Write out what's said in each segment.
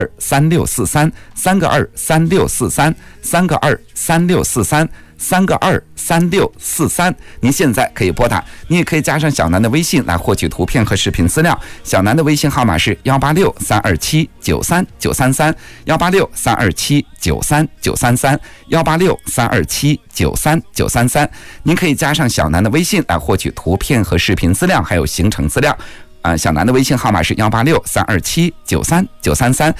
3个2 3643 3个2 3643 3个2 3643，您现在可以拨打，你也可以加上小南的微信来获取图片和视频资料。小南的微信号码是186-327-93933 186-327-93933 186-327-93933，您可以加上小南的微信来获取图片和视频资料，还有行程资料。小南的微信号码是186-327-93933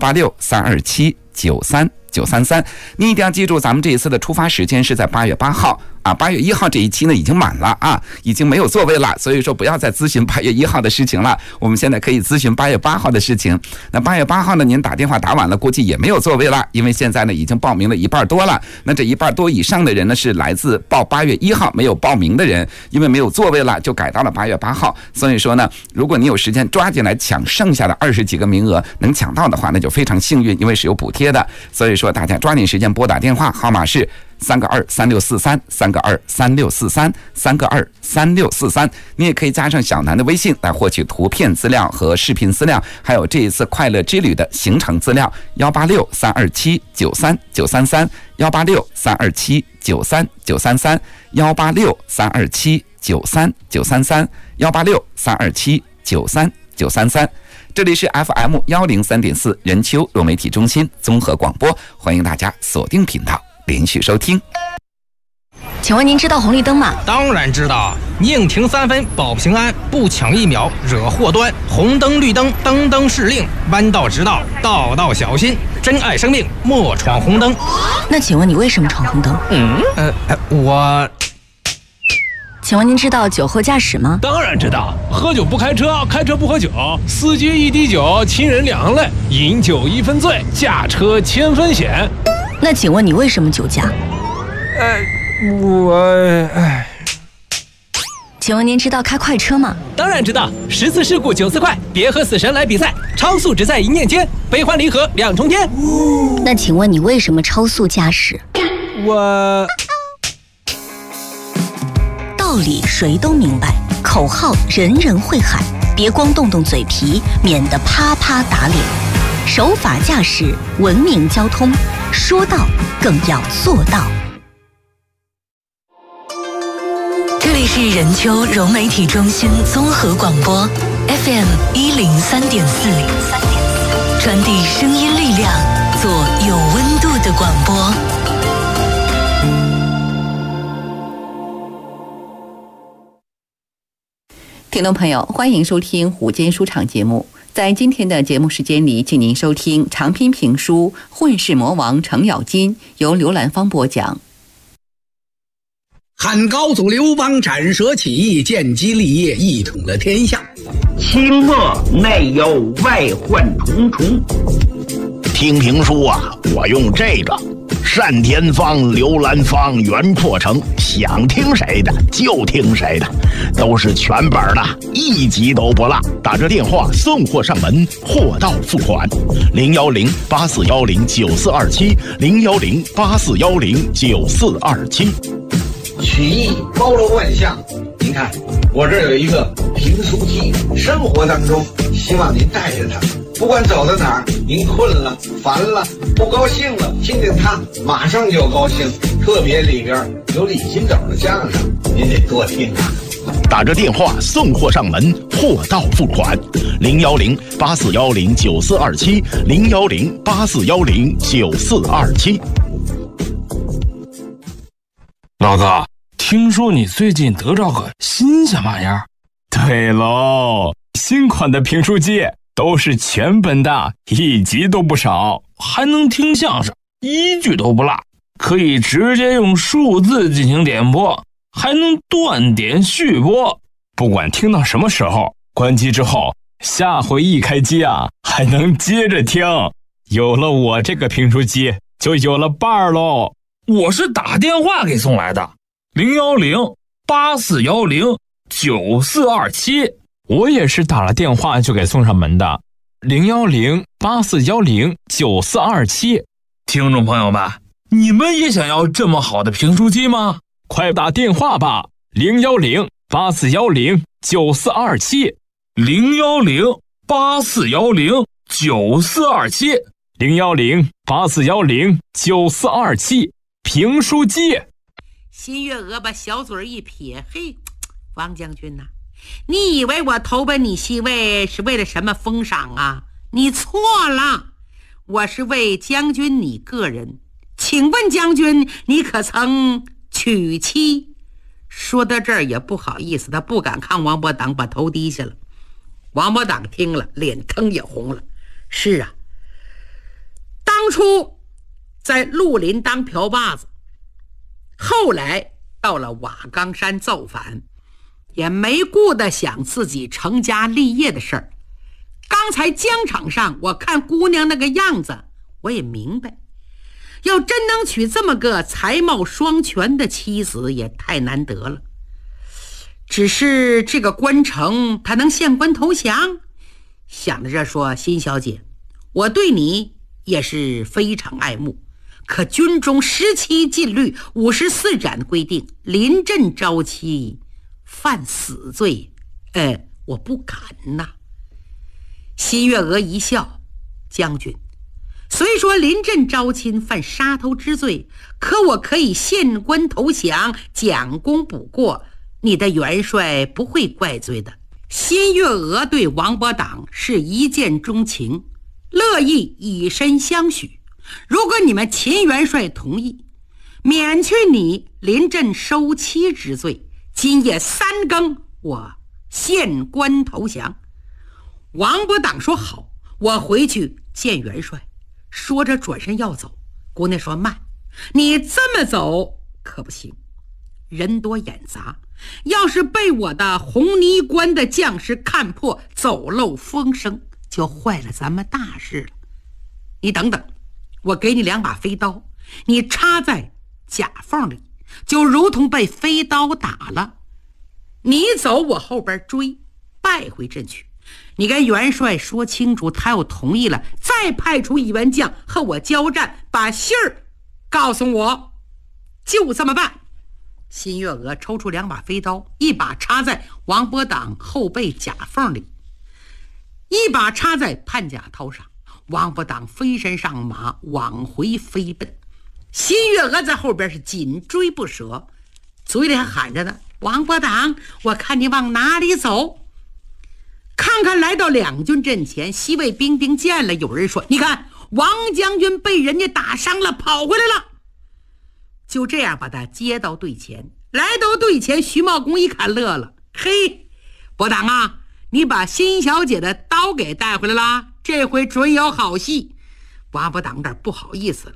186-327-93933，你一定要记住，咱们这一次的出发时间是在8月8号啊，8月1号这一期呢已经满了啊，已经没有座位了，所以说不要再咨询8月1号的事情了，我们现在可以咨询8月8号的事情。那8月8号呢，您打电话打晚了，估计也没有座位了，因为现在呢已经报名了1半多了。那这1半多以上的人呢，是来自报8月1号没有报名的人，因为没有座位了，就改到了8月8号。所以说呢，如果你有时间抓紧来抢剩下的20几个名额，能抢到的话，那就非常幸运，因为是有补贴的。所以说大家抓紧时间拨打电话，号码是3个2 3643 3个2 3643 3个2 3643，你也可以加上小南的微信来获取图片资料和视频资料，还有这一次快乐之旅的行程资料。186-327-93933 186-327-93933 186-327-93933 186-327-93933。这里是 FM103.4 人丘融媒体中心综合广播，欢迎大家锁定频道连续收听。 请问您知道红绿灯吗？ 当然知道，宁停3分保平安，不抢1秒惹祸端。红灯绿灯灯灯是令，弯道直道道道小心。珍爱生命莫闯红灯。 那请问你为什么闯红灯？请问您知道酒后驾驶吗？ 当然知道，喝酒不开车，开车不喝酒，司机1滴酒，亲人2泪，饮酒1分醉，驾车1000分险。 那请问你为什么酒驾？请问您知道开快车吗？ 当然知道，10次事故9次快，别和死神来比赛，超速只在一念间，悲欢离合2重天。 那请问你为什么超速驾驶？道理谁都明白，口号人人会喊，别光动动嘴皮，免得啪啪打脸。守法驾驶，文明交通，说到更要做到。 这里是人丘融媒体中心综合广播 FM103.4，传递声音力量，做有温度的广播。 听众朋友，欢迎收听午间书场节目。在今天的节目时间里，请您收听长篇评书《混世魔王程咬金》，由刘兰芳播讲。 汉高祖刘邦斩蛇起义，建基立业，一统了天下。 清末内忧外患重重。听评书啊，我用这个单田芳、刘兰芳、袁阔成，想听谁的就听谁的，都是全本的，一集都不落。打这电话送货上门，货到付款。010-8410-9427 010-8410-9427。 曲艺包罗万象，您看我这儿有一个评书机，生活当中希望您带着它，不管走到哪儿，您困了、烦了、不高兴了，听见它马上就高兴。特别里边有李金斗的相声，您得多听啊。 打着电话送货上门，货到付款。010-8410-9427 010-8410-9427。 老哥，听说你最近得着个新鲜玩意儿？ 对喽，新款的评书机都是全本的，一集都不少， 还能听相声，一句都不落，可以直接用数字进行点播，还能断点续播， 不管听到什么时候，关机之后，下回一开机啊，还能接着听。有了我这个评书机，就有了伴儿喽。 我是打电话给送来的，010-8410-9427。 我也是打了电话就给送上门的，010-8410-9427。 听众朋友们，你们也想要这么好的评书机吗？ 快打电话吧，010-8410-9427 010-8410 9427。 01084109427，评书记。 新月娥把小嘴一撇，嘿，王将军呐，你以为我投奔你西魏是为了什么封赏啊？你错了，我是为将军你个人。请问将军，你可曾娶妻？说到这儿也不好意思，他不敢看王伯党，把头低下了。王伯党听了，脸坑也红了。是啊，当初在绿林当瓢把子，后来到了瓦岗山造反，也没顾得想自己成家立业的事儿。刚才疆场上我看姑娘那个样子，我也明白，要真能娶这么个才貌双全的妻子也太难得了。只是这个关城他能献官投降？想着这说，辛小姐，我对你也是非常爱慕，可军中17禁律54斩规定，临阵招妻犯死罪，我不敢呐。新月娥一笑，将军，虽说临阵招亲犯杀头之罪，可我可以献官投降，将功补过，你的元帅不会怪罪的。新月娥对王伯党是一见钟情，乐意以身相许。如果你们秦元帅同意，免去你临阵收妻之罪，今夜3更我献官投降。王伯党说好，我回去见元帅。说着转身要走，姑娘说慢，你这么走可不行，人多眼杂，要是被我的红泥关的将士看破，走漏风声，就坏了咱们大事了。你等等，我给你2把飞刀，你插在甲缝里，就如同被飞刀打了。你走，我后边追，败回阵去。你跟元帅说清楚，他要同意了，再派出1员将和我交战，把信儿告诉我，就这么办。新月娥抽出2把飞刀，一把插在王伯党后背甲缝里，一把插在判甲头上。王伯党飞身上马，往回飞奔。新月娥在后边是紧追不舍，嘴里还喊着呢，王伯党，我看你往哪里走。看看来到2军阵前，西魏兵丁见了，有人说，你看王将军被人家打伤了，跑回来了。就这样把他接到队前。来到队前，徐茂公一看乐了，嘿，伯党啊，你把辛小姐的刀给带回来了，这回准有好戏。王伯党有点不好意思了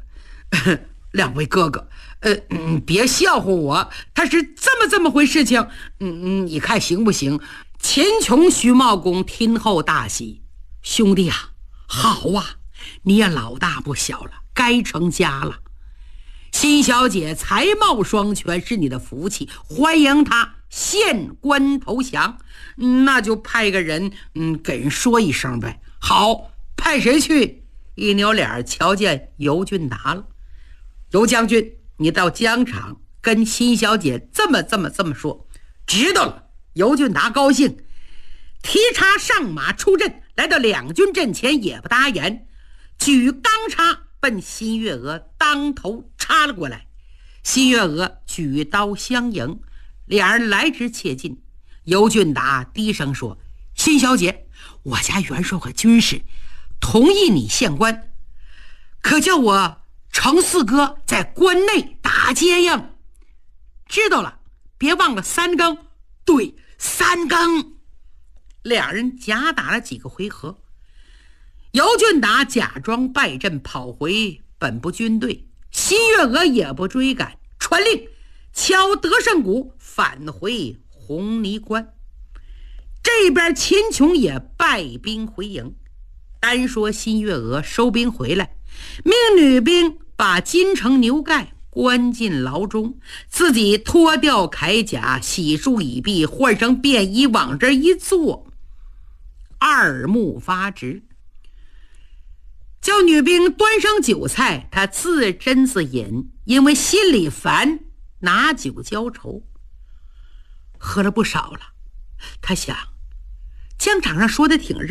，2位哥哥，别笑话我，他是这么回事情，你看行不行？秦琼徐茂公听后大喜，兄弟啊，好啊，你也老大不小了，该成家了。辛小姐才貌双全，是你的福气，欢迎她献官投降。那就派个人给人说一声呗。好，派谁去？一扭脸瞧见尤俊达了。尤将军，你到疆场跟辛小姐这么说。知道了。尤俊达高兴，提叉上马出阵，来到2军阵前，也不搭言，举钢叉奔辛月娥当头插了过来。辛月娥举刀相迎，两人来之切近。尤俊达低声说，辛小姐，我家元帅和军士同意你献官，可叫我程四哥在关内打接应。知道了，别忘了3更。对，3更。2人假打了几个回合，尤俊达假装败阵跑回本部军队，辛月娥也不追赶，传令敲德胜鼓返回红泥关。这边秦琼也败兵回营。单说辛月娥收兵回来，命女兵把金城牛盖关进牢中，自己脱掉铠甲，洗漱已毕，换上便衣，往这一坐，二目发直。叫女兵端上酒菜，他自斟自饮，因为心里烦，拿酒浇愁。喝了不少了，他想疆场上说的挺热闹，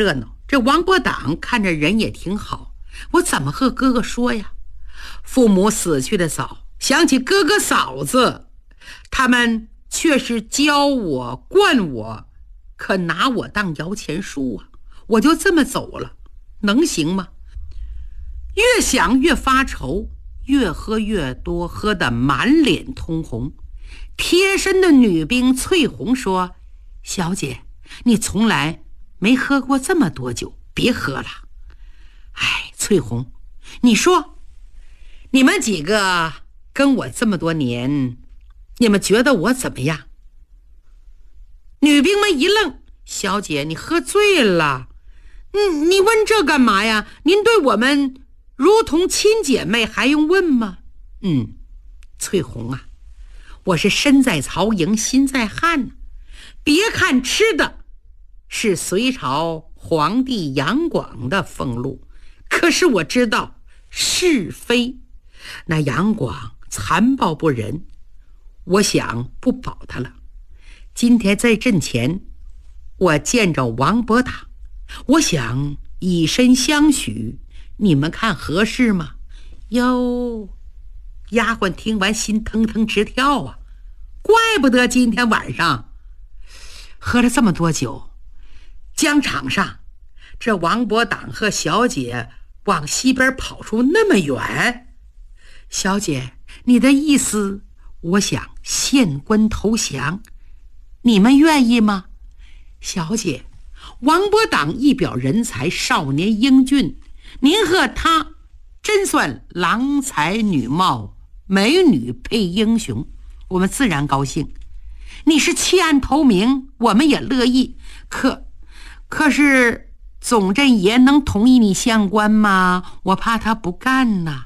这王伯党看着人也挺好，我怎么和哥哥说呀？父母死去的早，想起哥哥嫂子，他们却是教我惯我，可拿我当摇钱树啊！我就这么走了，能行吗？越想越发愁，越喝越多，喝得满脸通红。贴身的女兵翠红说：小姐，你从来没喝过这么多酒，别喝了。哎，翠红，你说你们几个跟我这么多年，你们觉得我怎么样？女兵们一愣：小姐，你喝醉了。你问这干嘛呀？您对我们如同亲姐妹，还用问吗？翠红啊，我是身在曹营心在汉呢。别看吃的是隋朝皇帝杨广的俸禄，可是我知道是非。那杨广残暴不仁，我想不保他了。今天在阵前，我见着王伯党，我想以身相许，你们看合适吗？哟，丫鬟听完心腾腾直跳啊！怪不得今天晚上喝了这么多酒。疆场上，这王伯党和小姐往西边跑出那么远。小姐，你的意思，我想献官投降，你们愿意吗？小姐，王伯党一表人才，少年英俊，您和他真算郎才女貌，美女配英雄，我们自然高兴。你是弃暗投明，我们也乐意。可是总镇爷能同意你相官吗？我怕他不干呐。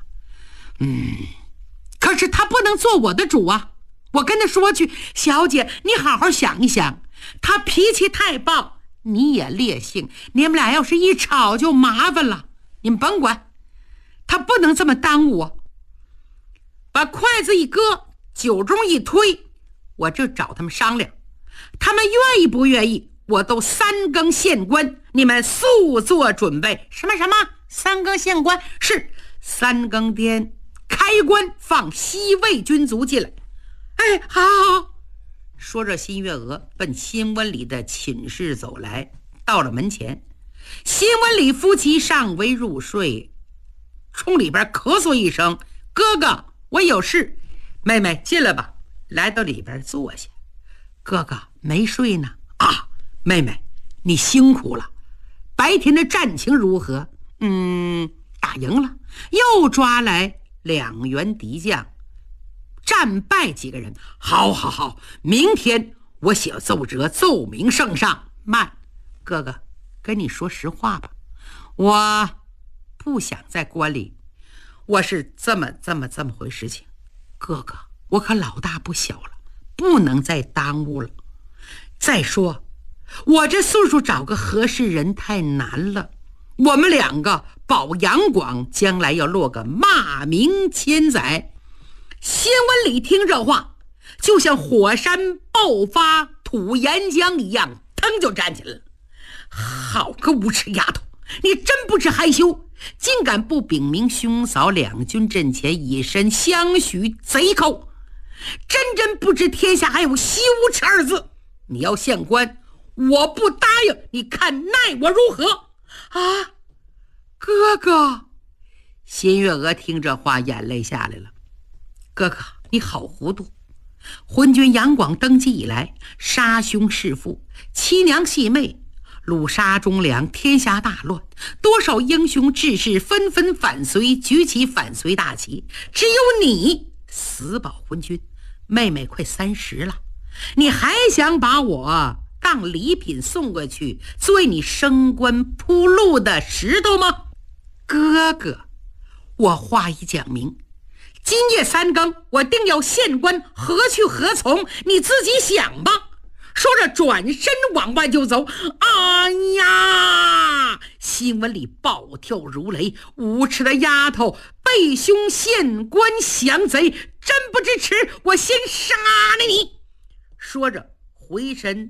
可是他不能做我的主啊。我跟他说去，小姐，你好好想一想，他脾气太暴，你也烈性，你们俩要是一吵就麻烦了。你们甭管，他不能这么耽误我。把筷子一搁，酒盅一推，我就找他们商量，他们愿意不愿意，我都3更献官，你们速做准备。什么3更献官？是3更天开棺，放西魏军卒进来。哎，好。说着，新月娥奔新温里的寝室走来，到了门前，新温里夫妻尚未入睡，冲里边咳嗽一声：哥哥，我有事。妹妹进来吧。来到里边坐下。哥哥没睡呢。啊，妹妹你辛苦了，白天的战情如何？打赢了，又抓来2员敌将，战败几个人。好，明天我写奏折奏明圣上。慢，哥哥跟你说实话吧，我不想在关里，我是这么回事情。哥哥，我可老大不小了，不能再耽误了。再说我这岁数找个合适人太难了，我们2个保杨广将来要落个骂名千载。新温里听这话，就像火山爆发吐岩浆一样，腾就站起来了。好个无耻丫头，你真不知害羞，竟敢不禀明兄嫂，2军阵前以身相许，贼寇！真不知天下还有习无耻2字。你要献官，我不答应，你看奈我如何？啊，哥哥！新月娥听这话，眼泪下来了。哥哥，你好糊涂！昏君杨广登基以来，杀兄弑父，妻娘戏妹，掳杀忠良，天下大乱，多少英雄志士纷纷反隋，举起反隋大旗，只有你死保昏君。妹妹快30了，你还想把我当礼品送过去，作为你升官铺路的石头吗？哥哥，我话已讲明，今夜3更我定要献官，何去何从，你自己想吧。说着转身往外就走。哎呀！新闻里暴跳如雷，无耻的丫头，背兄献官降贼，真不知耻，我先杀了你！说着回身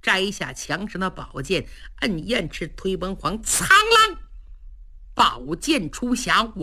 摘下墙上的宝剑，摁燕翅推崩黄，苍啷，宝剑出匣。